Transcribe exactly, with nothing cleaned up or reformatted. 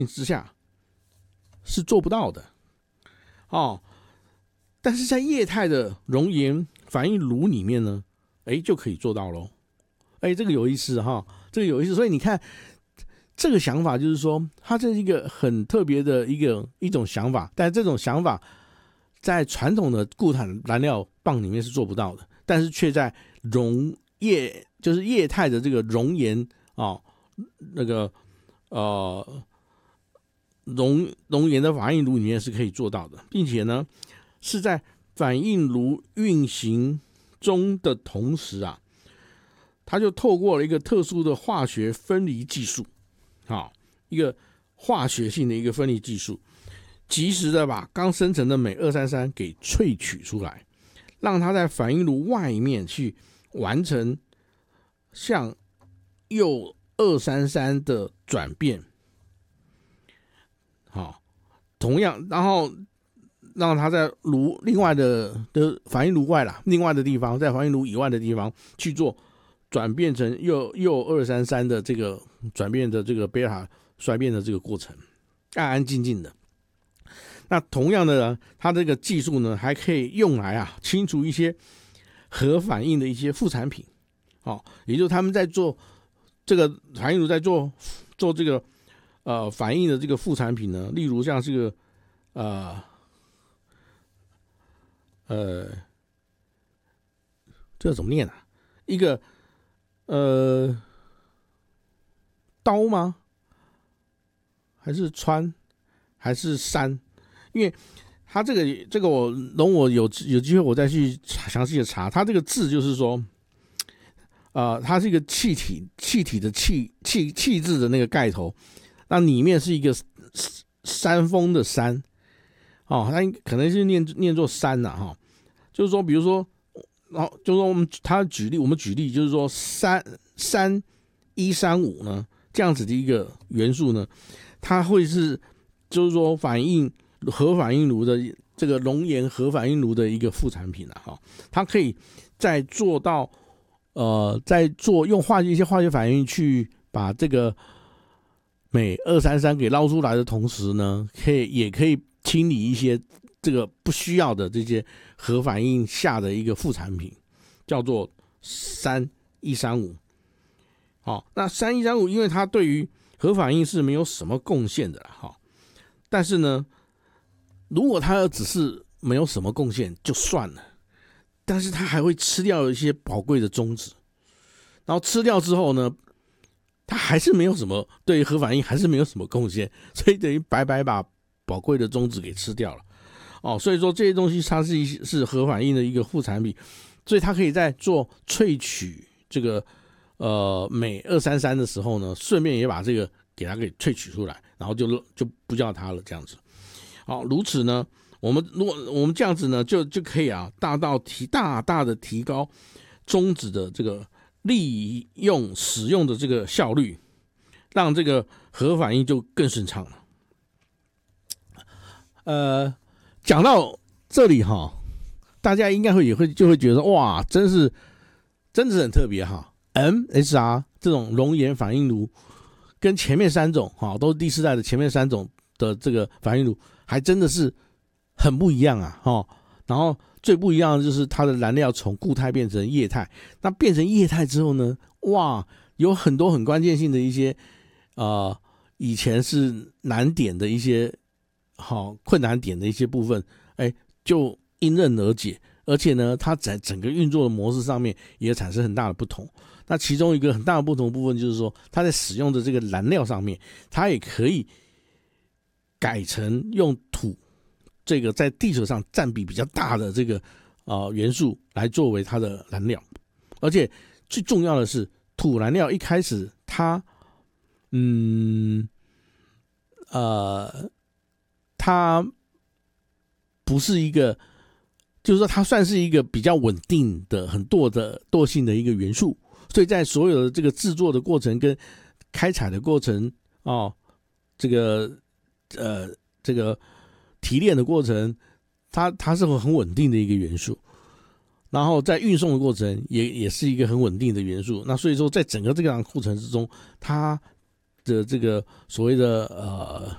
之下是做不到的哦。但是在液态的熔岩反应炉里面呢，哎，就可以做到咯。哎，这个有意思哈，这个有意思。所以你看，这个想法就是说，它这是一个很特别的一个一种想法，但这种想法在传统的固态燃料棒里面是做不到的，但是却在熔液，就是液态的这个熔岩哦，那个呃熔熔岩的反应炉里面是可以做到的，并且呢，是在反应炉运行中的同时啊，它就透过了一个特殊的化学分离技术，好，一个化学性的一个分离技术，及时的把刚生成的镁二三三给萃取出来，让它在反应炉外面去完成向铀二三三的转变。好，同样，然后让它在炉另外的的反应炉外啦，另外的地方，在反应炉以外的地方去做转变成铀铀二三三的这个转变的这个贝塔衰变的这个过程，安安静静的。那同样的呢，它这个技术呢，还可以用来啊清除一些核反应的一些副产品，哦，也就是他们在做这个反应炉在做做这个呃反应的这个副产品呢，例如像这个呃呃这个怎么念啊？一个呃刀吗？还是川？还是山？因为它这个这个我容我有有机会我再去详细的查，它这个字就是说，呃，它是一个气体气体的气气气质的那个盖头，那里面是一个山峰的山，哦，它可能是念念作山呐、啊、哈，就是说，比如说，然后就是说我们他举例，我们举例就是说三三一三五呢这样子的一个元素呢，它会是就是说反应。核反应炉的这个熔岩核反应炉的一个副产品啊，它可以在做到呃，在做用化学一些化学反应去把这个镁二三三给捞出来的同时呢，可以也可以清理一些这个不需要的这些核反应下的一个副产品，叫做三一三五。好，那三一三五因为它对于核反应是没有什么贡献的啦，哈，但是呢。如果它只是没有什么贡献就算了，但是它还会吃掉一些宝贵的中子，然后吃掉之后呢，它还是没有什么对于核反应还是没有什么贡献，所以等于白白把宝贵的中子给吃掉了。哦，所以说这些东西它是一是核反应的一个副产品，所以它可以在做萃取这个呃镁二三三的时候呢，顺便也把这个给它给萃取出来，然后就就不叫它了这样子。好，如此呢，我们如果我们这样子呢，就就可以啊，大到提大大的提高中子的这个利用使用的这个效率，让这个核反应就更顺畅了。呃，讲到这里哈，大家应该会也会就会觉得哇，真是真的是很特别哈。M S R 这种熔岩反应炉跟前面三种哈，都是第四代的前面三种的这个反应炉。还真的是很不一样啊，哦，然后最不一样的就是它的燃料从固态变成液态，那变成液态之后呢，哇，有很多很关键性的一些呃以前是难点的一些好、哦、困难点的一些部分，哎，就迎刃而解，而且呢，它在整个运作的模式上面也产生很大的不同。那其中一个很大的不同部分就是说，它在使用的这个燃料上面，它也可以改成用土这个在地球上占比比较大的这个呃元素来作为它的燃料，而且最重要的是，土燃料一开始它嗯呃它不是一个，就是说它算是一个比较稳定的很惰的惰性的一个元素，所以在所有的这个制作的过程跟开采的过程哦，这个呃，这个提炼的过程，它它是很稳定的一个元素，然后在运送的过程也也是一个很稳定的元素。那所以说，在整个这个过程之中，它的这个所谓的呃